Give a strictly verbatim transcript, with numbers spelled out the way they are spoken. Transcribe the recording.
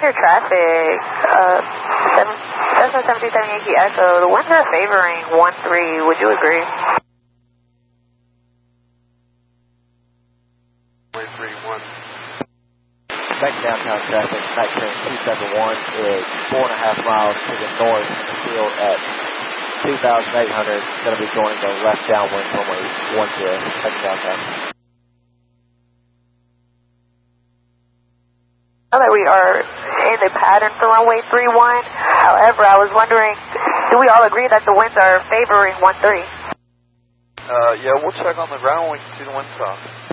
Commander Traffic, uh, Cessna seven two seven Yankee Echo, the winds are favoring one three, would you agree? one three one. Back downtown traffic, night train two seven one is four and a half miles to the north, still at two thousand eight hundred, going to be joining the left downwind runway one zero, back downtown. Now that we are in the pattern for runway three one, however, I was wondering, do we all agree that the winds are favoring one three? Uh, yeah, we'll check on the ground when we can see the wind stop.